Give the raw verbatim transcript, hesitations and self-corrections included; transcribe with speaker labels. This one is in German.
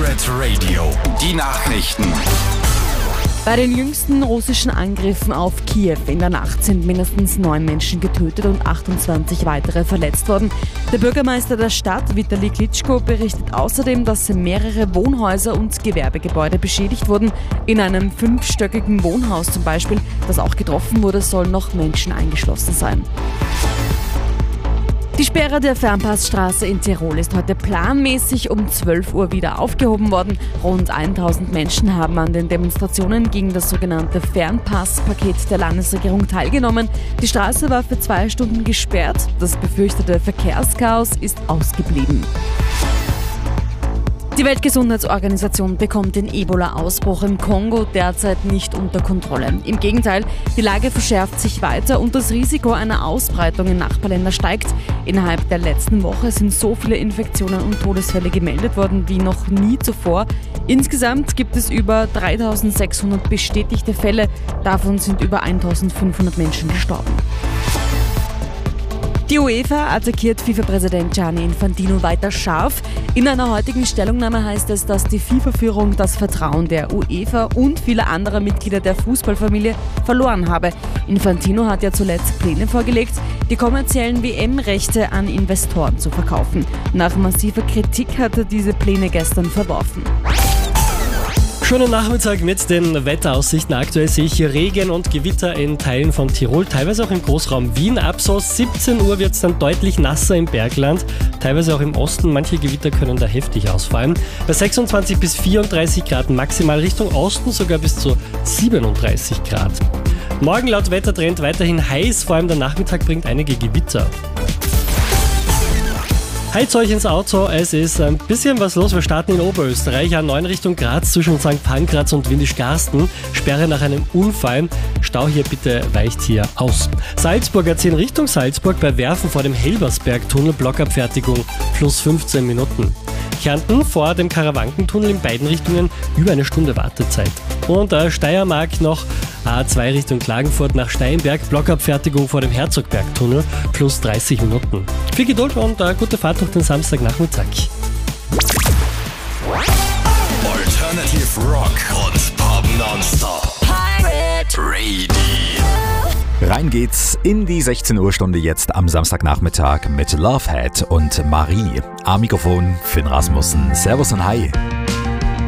Speaker 1: Pirate Radio, die Nachrichten.
Speaker 2: Bei den jüngsten russischen Angriffen auf Kiew in der Nacht sind mindestens neun Menschen getötet und achtundzwanzig weitere verletzt worden. Der Bürgermeister der Stadt, Vitali Klitschko, berichtet außerdem, dass mehrere Wohnhäuser und Gewerbegebäude beschädigt wurden. In einem fünfstöckigen Wohnhaus zum Beispiel, das auch getroffen wurde, sollen noch Menschen eingeschlossen sein. Die Sperre der Fernpassstraße in Tirol ist heute planmäßig um zwölf Uhr wieder aufgehoben worden. Rund tausend Menschen haben an den Demonstrationen gegen das sogenannte Fernpasspaket der Landesregierung teilgenommen. Die Straße war für zwei Stunden gesperrt. Das befürchtete Verkehrschaos ist ausgeblieben. Die Weltgesundheitsorganisation bekommt den Ebola-Ausbruch im Kongo derzeit nicht unter Kontrolle. Im Gegenteil, die Lage verschärft sich weiter und das Risiko einer Ausbreitung in Nachbarländer steigt. Innerhalb der letzten Woche sind so viele Infektionen und Todesfälle gemeldet worden wie noch nie zuvor. Insgesamt gibt es über dreitausendsechshundert bestätigte Fälle. Davon sind über eintausendfünfhundert Menschen gestorben. Die UEFA attackiert FIFA-Präsident Gianni Infantino weiter scharf. In einer heutigen Stellungnahme heißt es, dass die FIFA-Führung das Vertrauen der UEFA und vieler anderer Mitglieder der Fußballfamilie verloren habe. Infantino hat ja zuletzt Pläne vorgelegt, die kommerziellen W M-Rechte an Investoren zu verkaufen. Nach massiver Kritik hat er diese Pläne gestern verworfen.
Speaker 3: Schönen Nachmittag mit den Wetteraussichten. Aktuell sehe ich hier Regen und Gewitter in Teilen von Tirol, teilweise auch im Großraum Wien. Ab so siebzehn Uhr wird es dann deutlich nasser im Bergland, teilweise auch im Osten. Manche Gewitter können da heftig ausfallen. Bei sechsundzwanzig bis vierunddreißig Grad maximal, Richtung Osten sogar bis zu siebenunddreißig Grad. Morgen laut Wettertrend weiterhin heiß, vor allem der Nachmittag bringt einige Gewitter. Heizt euch ins Auto, es ist ein bisschen was los. Wir starten in Oberösterreich, A neun Richtung Graz zwischen Sankt Pankraz und Windisch-Garsten. Sperre nach einem Unfall. Stau hier bitte weicht hier aus. Salzburg A zehn Richtung Salzburg bei Werfen vor dem Helbersberg-Tunnel, Blockabfertigung plus fünfzehn Minuten. Kärnten vor dem Karawankentunnel in beiden Richtungen über eine Stunde Wartezeit. Und äh, Steiermark noch A zwei Richtung Klagenfurt nach Steinberg, Blockabfertigung vor dem Herzogbergtunnel plus dreißig Minuten. Viel Geduld und äh, gute Fahrt durch den Samstagnachmittag.
Speaker 1: Alternative Rock und Pop nonstop. Pirate Radio.
Speaker 4: Rein geht's in die sechzehn Uhr Stunde jetzt am Samstagnachmittag mit Lovehead und Marie. Am Mikrofon Finn Rasmussen. Servus und Hi.